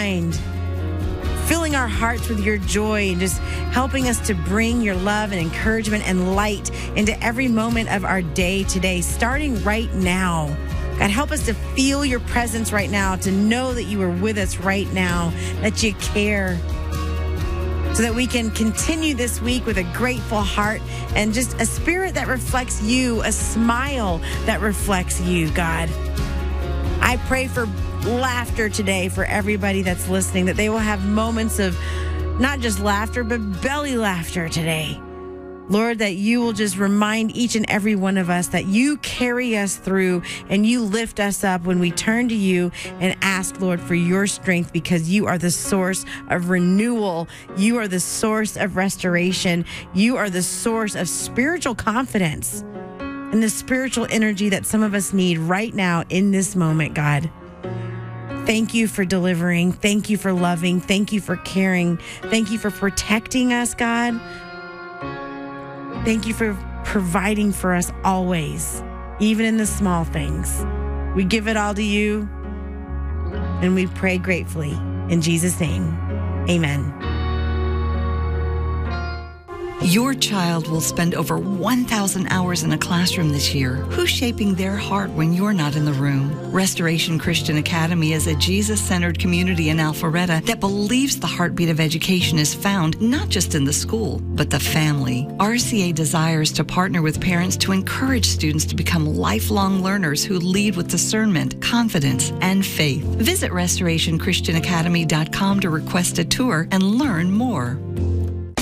mind, filling our hearts with your joy and just helping us to bring your love and encouragement and light into every moment of our day today, starting right now. God, help us to feel your presence right now, to know that you are with us right now, that you care, so that we can continue this week with a grateful heart and just a spirit that reflects you, a smile that reflects you, God. I pray for laughter today for everybody that's listening, that they will have moments of not just laughter, but belly laughter today. Lord, that you will just remind each and every one of us that you carry us through and you lift us up when we turn to you and ask, Lord, for your strength, because you are the source of renewal. You are the source of restoration. You are the source of spiritual confidence and the spiritual energy that some of us need right now in this moment, God. Thank you for delivering. Thank you for loving. Thank you for caring. Thank you for protecting us, God. Thank you for providing for us always, even in the small things. We give it all to you, and we pray gratefully. In Jesus' name, amen. Your child will spend over 1,000 hours in a classroom this year. Who's shaping their heart when you're not in the room? Restoration Christian Academy is a Jesus-centered community in Alpharetta that believes the heartbeat of education is found not just in the school, but the family. RCA desires to partner with parents to encourage students to become lifelong learners who lead with discernment, confidence, and faith. Visit restorationchristianacademy.com to request a tour and learn more.